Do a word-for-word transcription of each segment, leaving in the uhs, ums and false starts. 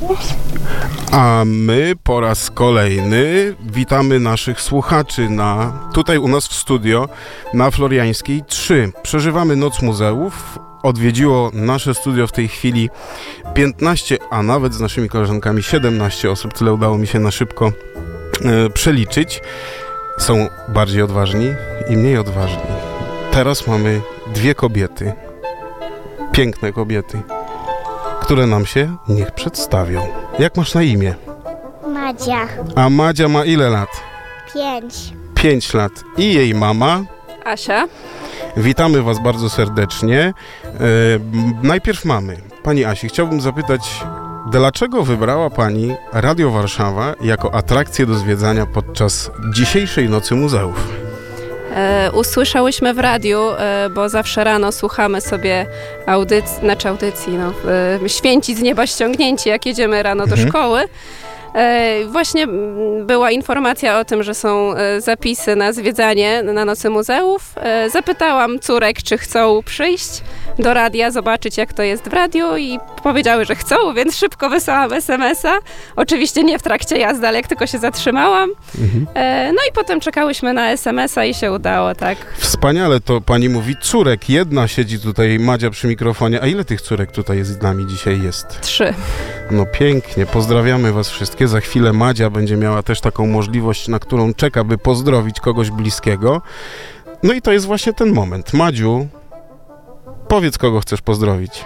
A my po raz kolejny witamy naszych słuchaczy na, tutaj u nas w studio na Floriańskiej trzy. Przeżywamy Noc Muzeów. Odwiedziło nasze studio w tej chwili piętnaście, a nawet z naszymi koleżankami siedemnaście osób. Tyle udało mi się na szybko e, przeliczyć. Są bardziej odważni i mniej odważni. Teraz mamy dwie kobiety. Piękne kobiety, które nam się niech przedstawią. Jak masz na imię? Madzia. A Madzia ma ile lat? Pięć. Pięć lat. I jej mama? Asia. Witamy was bardzo serdecznie. E, najpierw mamy. Pani Asi, chciałbym zapytać, dlaczego wybrała pani Radio Warszawa jako atrakcję do zwiedzania podczas dzisiejszej Nocy Muzeów? E, usłyszałyśmy w radiu, e, bo zawsze rano słuchamy sobie audycji, znaczy audycji, no, e, święci z nieba ściągnięci, jak jedziemy rano do mhm. szkoły. E, właśnie była informacja o tym, że są e, zapisy na zwiedzanie na Nocy Muzeów. E, zapytałam córek, czy chcą przyjść do radia, zobaczyć jak to jest w radiu i powiedziały, że chcą, więc szybko wysłałam es em es a. Oczywiście nie w trakcie jazdy, ale jak tylko się zatrzymałam. Mhm. E, no i potem czekałyśmy na es em es a i się udało, tak. Wspaniale, to pani mówi córek. Jedna siedzi tutaj, Madzia przy mikrofonie. A ile tych córek tutaj z nami dzisiaj jest? Trzy. No pięknie, pozdrawiamy was wszystkie. Za chwilę Madzia będzie miała też taką możliwość, na którą czeka, by pozdrowić kogoś bliskiego. No i to jest właśnie ten moment. Madziu, powiedz, kogo chcesz pozdrowić.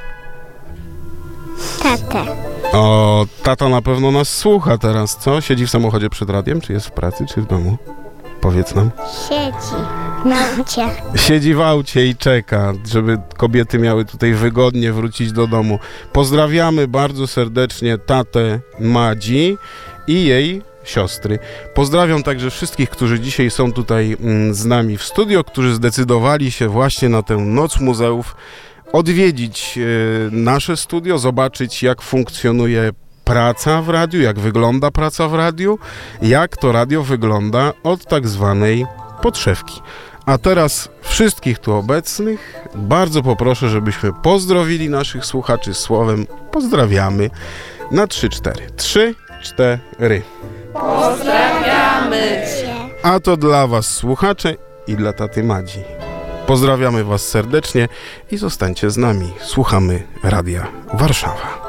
Tatę. O, tata na pewno nas słucha teraz, co? Siedzi w samochodzie przed radiem, czy jest w pracy, czy w domu? Powiedz nam. Siedzi na aucie. Siedzi w aucie i czeka, żeby kobiety miały tutaj wygodnie wrócić do domu. Pozdrawiamy bardzo serdecznie tatę Madzi i jej siostry. Pozdrawiam także wszystkich, którzy dzisiaj są tutaj mm, z nami w studio, którzy zdecydowali się właśnie na tę Noc Muzeów odwiedzić y, nasze studio, zobaczyć, jak funkcjonuje praca w radiu, jak wygląda praca w radiu, jak to radio wygląda od tak zwanej podszewki. A teraz wszystkich tu obecnych bardzo poproszę, żebyśmy pozdrowili naszych słuchaczy słowem pozdrawiamy na trzy cztery. trzy cztery. Pozdrawiamy Cię. A to dla was słuchacze i dla taty Madzi. Pozdrawiamy was serdecznie i zostańcie z nami. Słuchamy Radia Warszawa.